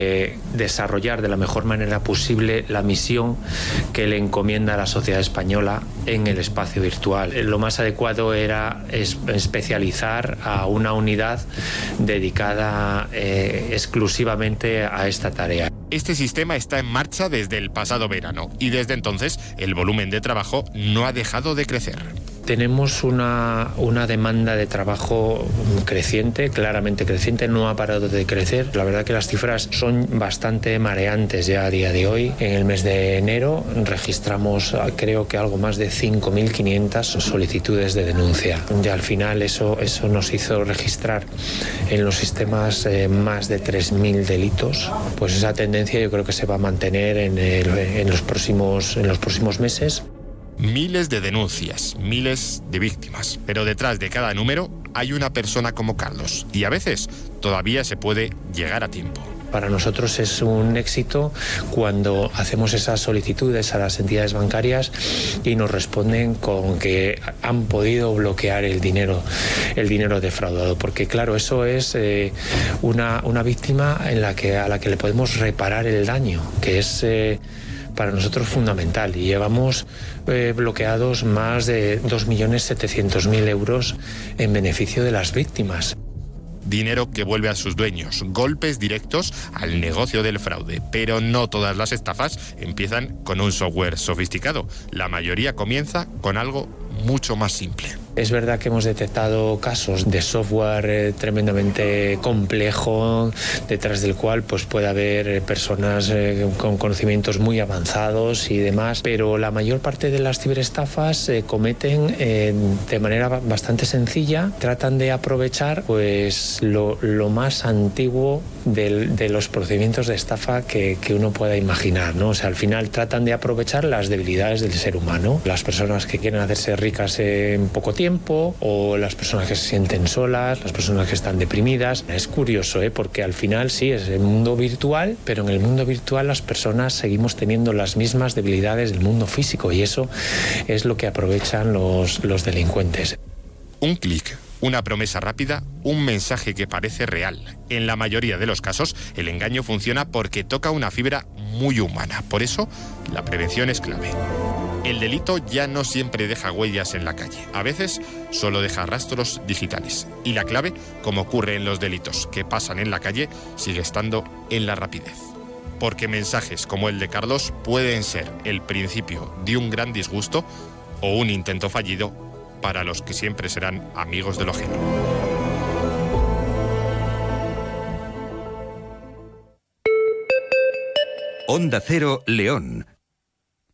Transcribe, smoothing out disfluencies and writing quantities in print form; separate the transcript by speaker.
Speaker 1: desarrollar de la mejor manera posible la misión que le encomienda la sociedad española en el espacio virtual. Lo más adecuado era especializar a una unidad dedicada exclusivamente a esta tarea.
Speaker 2: Este sistema está en marcha desde el pasado verano y desde entonces el volumen de trabajo no ha dejado de crecer.
Speaker 1: Tenemos una demanda de trabajo creciente, claramente creciente, no ha parado de crecer. La verdad que las cifras son bastante mareantes ya a día de hoy. En el mes de enero registramos, creo que algo más de 5.500 solicitudes de denuncia. Ya al final eso nos hizo registrar en los sistemas más de 3.000 delitos. Pues esa tendencia yo creo que se va a mantener en los próximos meses.
Speaker 2: Miles de denuncias, miles de víctimas, pero detrás de cada número hay una persona como Carlos y a veces todavía se puede llegar a tiempo.
Speaker 1: Para nosotros es un éxito cuando hacemos esas solicitudes a las entidades bancarias y nos responden con que han podido bloquear el dinero defraudado, porque claro, eso es una víctima a la que le podemos reparar el daño, que es para nosotros fundamental, y llevamos bloqueados más de 2.700.000 euros en beneficio de las víctimas.
Speaker 2: Dinero que vuelve a sus dueños, golpes directos al negocio del fraude. Pero no todas las estafas empiezan con un software sofisticado. La mayoría comienza con algo mucho más simple.
Speaker 1: Es verdad que hemos detectado casos de software tremendamente complejo, detrás del cual pues puede haber personas con conocimientos muy avanzados y demás, pero la mayor parte de las ciberestafas se cometen de manera bastante sencilla. Tratan de aprovechar pues lo más antiguo de los procedimientos de estafa que uno pueda imaginar, ¿no? O sea, al final tratan de aprovechar las debilidades del ser humano. Las personas que quieren hacerse ricas en poco tiempo, o las personas que se sienten solas, las personas que están deprimidas. Es curioso, porque al final sí es el mundo virtual, pero en el mundo virtual las personas seguimos teniendo las mismas debilidades del mundo físico, y eso es lo que aprovechan los delincuentes.
Speaker 2: Un clic, una promesa rápida, un mensaje que parece real. En la mayoría de los casos, el engaño funciona porque toca una fibra muy humana. Por eso, la prevención es clave. El delito ya no siempre deja huellas en la calle. A veces solo deja rastros digitales. Y la clave, como ocurre en los delitos que pasan en la calle, sigue estando en la rapidez. Porque mensajes como el de Carlos pueden ser el principio de un gran disgusto o un intento fallido para los que siempre serán amigos de lo ajeno.
Speaker 3: Onda Cero, León.